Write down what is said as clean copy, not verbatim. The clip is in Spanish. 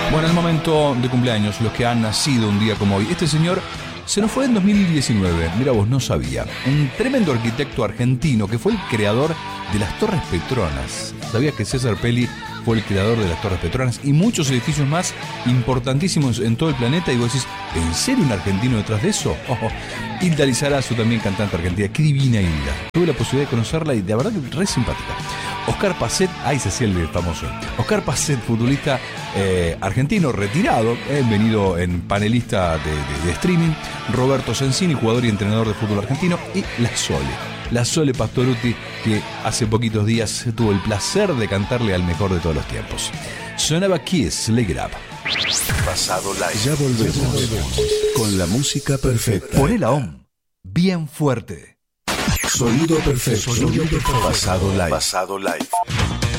Bueno, el momento de cumpleaños, los que han nacido un día como hoy. Este señor se nos fue en 2019, mira vos, no sabía. Un tremendo arquitecto argentino que fue el creador de las Torres Petronas. ¿Sabías que César Pelli fue el creador de las Torres Petronas y muchos edificios más importantísimos en todo el planeta? Y vos decís, ¿en serio un argentino detrás de eso? Hilda Lizarazu, también cantante argentina. Qué divina Hilda. Tuve la posibilidad de conocerla y de verdad que re simpática. Oscar Pacet, ahí se hacía el famoso. Oscar Pacet, futbolista argentino retirado, venido en panelista de streaming. Roberto Sensini, jugador y entrenador de fútbol argentino. Y la Sole Pastorutti, que hace poquitos días tuvo el placer de cantarle al mejor de todos los tiempos. Sonaba Kiss, Lick It Up. Pasado Live. Ya volvemos con la música perfecta. Poné la OM bien fuerte. Sonido perfecto. Pasado Live.